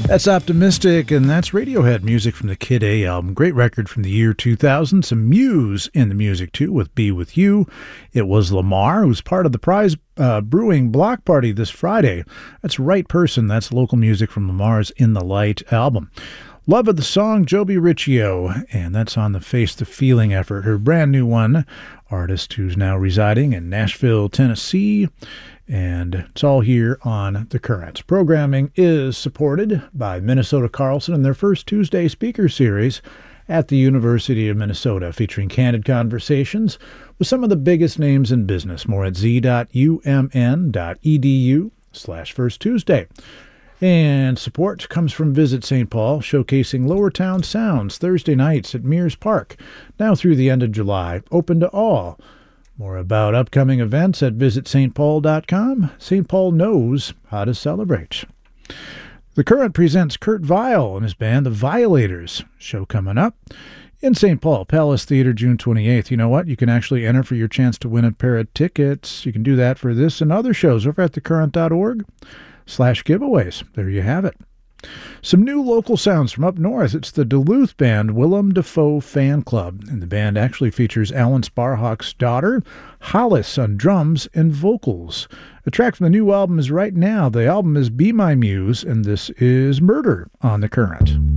That's Optimistic, and that's Radiohead music from the Kid A album. Great record from the year 2000. Some Muse in the music, too, with Be With You. It was Lamar, who's part of the Prize Brewing Block Party this Friday. That's Right Person. That's local music from Lamar's In the Light album. Love of the Song, Joby Riccio, and that's on the Face the Feeling effort, her brand new one. Artist who's now residing in Nashville, Tennessee. And it's all here on The Current. Programming is supported by Minnesota Carlson and their first Tuesday speaker series at the University of Minnesota, featuring candid conversations with some of the biggest names in business. More at z.umn.edu/First Tuesday. And support comes from Visit St. Paul, showcasing Lower Town sounds Thursday nights at Mears Park, now through the end of July, open to all. More about upcoming events at visitstpaul.com. St. Paul knows how to celebrate. The Current presents Kurt Vile and his band, The Violators. Show coming up in St. Paul, Palace Theater, June 28th. You know what? You can actually enter for your chance to win a pair of tickets. You can do that for this and other shows over at thecurrent.org/giveaways. There you have it. Some new local sounds from up north. It's the Duluth band Willem Dafoe Fan Club, and the band actually features Alan Sparhawk's daughter, Hollis, on drums and vocals. A track from the new album is right now. The album is Be My Muse, and this is Murder on The Current.